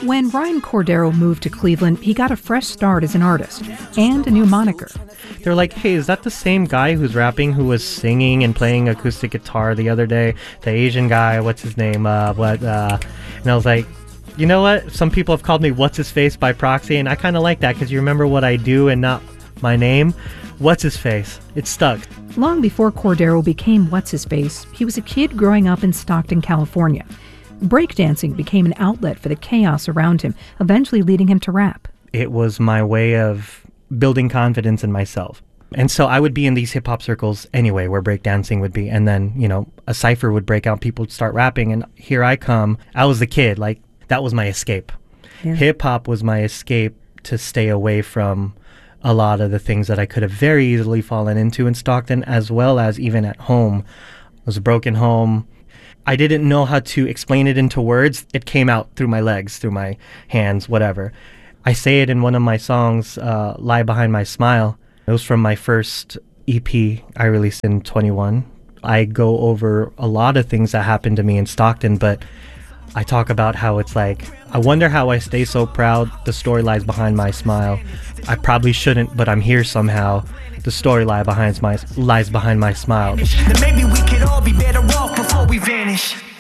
When Ryan Cordero moved to Cleveland, he got a fresh start as an artist and a new moniker. They're like, hey, is that the same guy who's rapping who was singing and playing acoustic guitar the other day? The Asian guy, what's his name? And I was like, you know what? Some people have called me What's His Face by proxy, and I kind of like that because you remember what I do and not my name. What's His Face? It stuck. Long before Cordero became What's His Face, he was a kid growing up in Stockton, California. Breakdancing became an outlet for the chaos around him, eventually leading him to rap. It was my way of building confidence in myself. And so I would be in these hip-hop circles anyway, where breakdancing would be. And then, a cypher would break out, people would start rapping, and here I come. I was the kid. Like, that was my escape. Yeah. Hip-hop was my escape to stay away from a lot of the things that I could have very easily fallen into in Stockton, as well as even at home. It was a broken home. I didn't know how to explain it into words. It came out through my legs, through my hands, whatever. I say it in one of my songs, Lie Behind My Smile. It was from my first EP I released in 21. I go over a lot of things that happened to me in Stockton, but I talk about how it's like, I wonder how I stay so proud. The story lies behind my smile. I probably shouldn't, but I'm here somehow. The story lies behind my smile. Then maybe we could all be better off before we vanish.